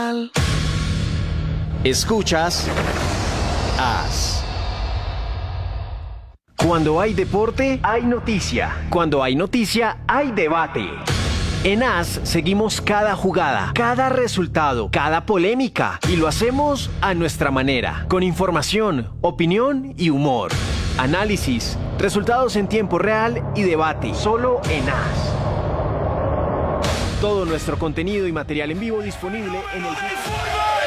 Escuchas As. Cuando hay deporte, hay noticia. Cuando hay noticia, hay debate. En As seguimos cada jugada, cada resultado, cada polémica y lo hacemos a nuestra manera, con información, opinión y humor. Análisis, resultados en tiempo real y debate, solo en As. Todo nuestro contenido y material en vivo disponible en el...